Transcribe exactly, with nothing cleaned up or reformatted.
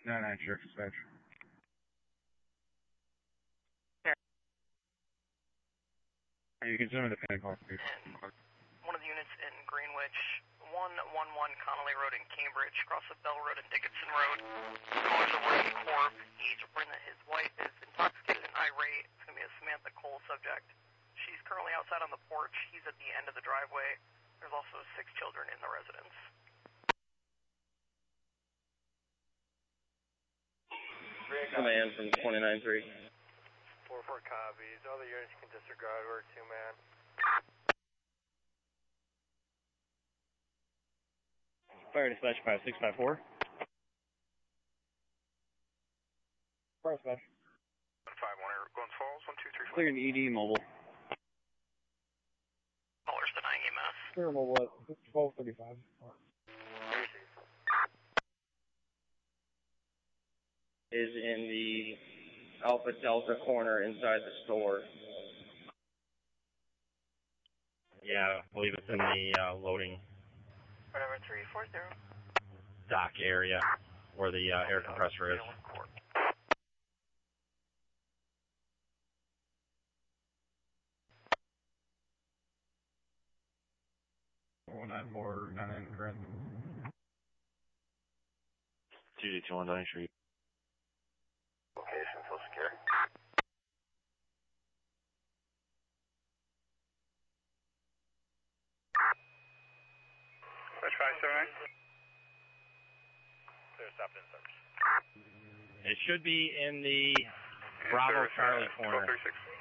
nine nine, Sheriff Dispatch. You can send me the panic call, please. One of the units in Greenwich, one one one Connolly Road in Cambridge, across the Bell Road and Dickinson Road. Callers are working Corp. He's reporting that his wife is intoxicated and irate. It's going to be a Samantha Cole subject. She's currently outside on the porch. He's at the end of the driveway. There's also six children in the residence. Command from twenty-nine three. four four copies. Other units can disregard. We're two man. Fire dispatch five six five four. Fire dispatch. one five one, Glens Falls, one two three four. Clear an E D mobile. Callers denying E M S. Clear mobile at twelve thirty-five. Is in the Alpha Delta corner inside the store. Yeah, I believe it's in the uh, loading Whatever, three four zero. dock area where the uh, air compressor is. Oh, nine more, nine nine, Grand. two two two one Dunning Street. Location still secure. Switch five seven nine. Clear, stopped in service. It should be in the Bravo Charlie corner. twelve thirty-six.